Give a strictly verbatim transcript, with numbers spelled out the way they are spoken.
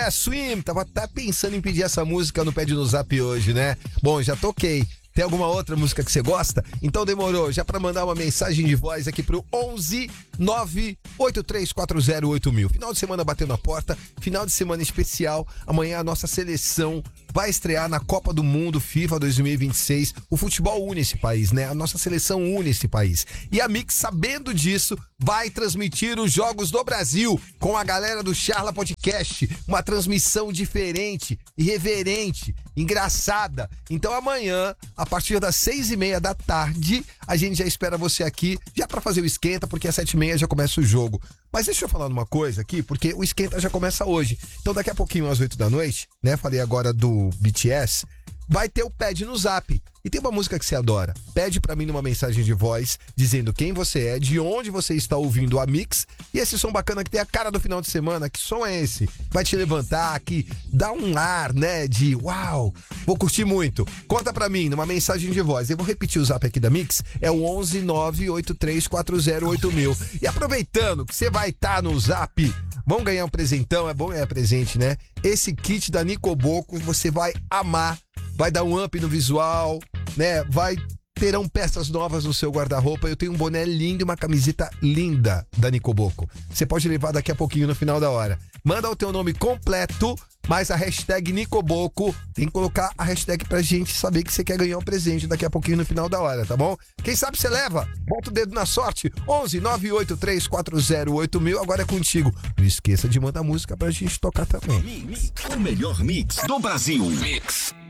Yeah, Swim. Tava até pensando em pedir essa música no Pede no Zap hoje, né? Bom, já toquei. Tem alguma outra música que você gosta? Então demorou, já pra mandar uma mensagem de voz aqui pro onze nove oito três quatro zero oito mil. Final de semana bateu na porta, final de semana especial. Amanhã a nossa seleção vai estrear na Copa do Mundo FIFA dois mil e vinte e seis. O futebol une esse país, né? A nossa seleção une esse país. E a Mix, sabendo disso, vai transmitir os Jogos do Brasil com a galera do Charla Podcast. Uma transmissão diferente, irreverente, engraçada. Então amanhã, a partir das seis e meia da tarde, a gente já espera você aqui, já pra fazer o esquenta, porque às sete e meia já começa o jogo. Mas deixa eu falar uma coisa aqui, porque o esquenta já começa hoje. Então daqui a pouquinho, às oito da noite, né? Falei agora do B T S, vai ter o Pede no Zap. E tem uma música que você adora. Pede pra mim numa mensagem de voz, dizendo quem você é, de onde você está ouvindo a Mix. E esse som bacana que tem a cara do final de semana. Que som é esse? Vai te levantar, que dá um ar, né? De uau, vou curtir muito. Conta pra mim numa mensagem de voz. Eu vou repetir o Zap aqui da Mix. É o onze nove oito três quatro zero oito mil. E aproveitando que você vai estar no Zap, vamos ganhar um presentão. É bom ganhar presente, né? Esse kit da Nicoboco você vai amar. Vai dar um up no visual, né? Vai terão peças novas no seu guarda-roupa. Eu tenho um boné lindo e uma camiseta linda da Nicoboco. Você pode levar daqui a pouquinho no final da hora. Manda o teu nome completo, mais a hashtag Nicoboco. Tem que colocar a hashtag pra gente saber que você quer ganhar um presente daqui a pouquinho no final da hora, tá bom? Quem sabe você leva? Bota o dedo na sorte. onze nove oito três quatro zero oito mil. Agora é contigo. Não esqueça de mandar música pra gente tocar também. Mix, o melhor mix do Brasil. Mix.